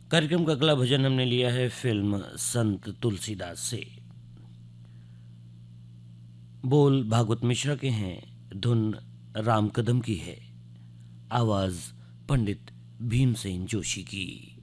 कार्यक्रम का अगला भजन हमने लिया है फिल्म संत तुलसीदास से। बोल भागवत मिश्रा के हैं, धुन राम कदम की है, आवाज पंडित भीमसेन जोशी की।